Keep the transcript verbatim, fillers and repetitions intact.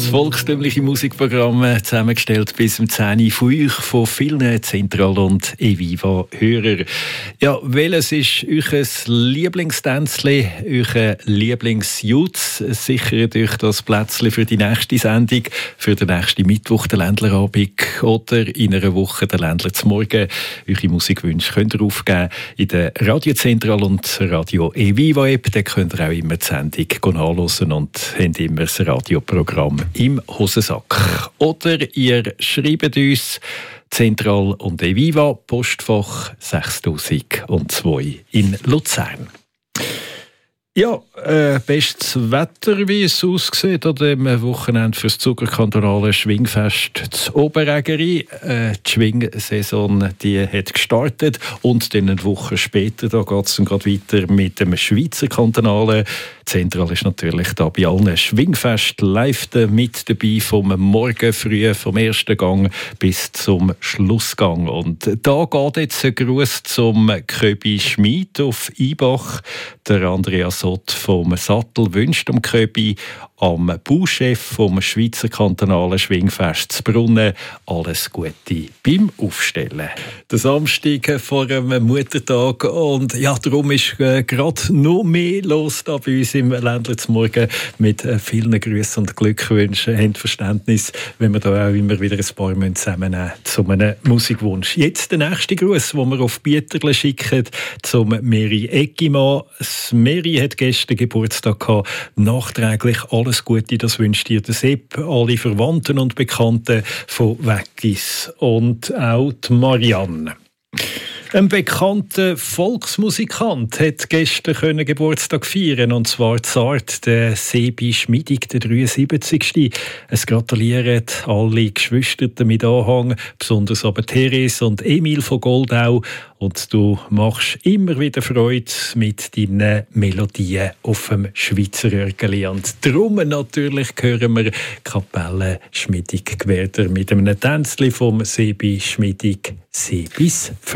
Das volkstümliche Musikprogramm zusammengestellt bis um zehn Uhr von euch, von vielen Zentral- und eViva-Hörern. Ja, welches ist euer Lieblingstänzli, euer Lieblingsjutz? Sichert euch das Plätzchen für die nächste Sendung, für den nächsten Mittwoch, den Ländlerabend oder in einer Woche den Ländler zum Morgen. Eure Musikwünsche könnt ihr aufgeben in der Radio Zentral und Radio eViva-App. Da könnt ihr auch immer die Sendung nachhören und habt immer das Radioprogramm im Hosensack. Oder ihr schreibt uns Zentral und eViva, Postfach sechstausendzwei in Luzern. Ja, äh, bestes Wetter, wie es aussieht an dem Wochenende für das Zuckerkantonale Schwingfest zu Oberägeri. Äh, die Schwingsaison die hat gestartet und dann eine Woche später da geht es dann gerade weiter mit dem Schweizer Kantonalen. Zentral ist natürlich da bei allen Schwingfest live mit dabei, vom Morgen früh, vom ersten Gang bis zum Schlussgang. Und da geht jetzt ein Gruß zum Köbi Schmid auf Ibach. Der Andreas Sott vom Sattel wünscht dem Köbi, am Bauchef vom Schweizer Kantonalen Schwingfest zu Brunnen alles Gute beim Aufstellen. Der Samstag vor dem Muttertag und ja, darum ist äh, gerade noch mehr los da bei uns im Ländler zum Morgen mit äh, vielen Grüßen und Glückwünschen. Habt Verständnis, wenn wir da auch immer wieder ein paar zusammennehmen zu einem Musikwunsch. Jetzt der nächste Gruß, den wir auf Bieterle schicken, zum Meri Eggimann. Meri hat gestern Geburtstag gehabt. Nachträglich alles Gute, das wünscht dir der Sepp, alle Verwandten und Bekannten von Weggis und auch die Marianne. Ein bekannter Volksmusikant hat gestern Geburtstag feiern, und zwar zart der Sebi Schmidig, der dreiundsiebzigste. Es gratulieren alle Geschwister mit Anhang, besonders aber Therese und Emil von Goldau. Und du machst immer wieder Freude mit deinen Melodien auf dem Schweizer Örgeli. Und darum natürlich hören wir Kapelle Schmidig-Gwerder mit einem Tänzli vom Sebi Schmidig, Sebis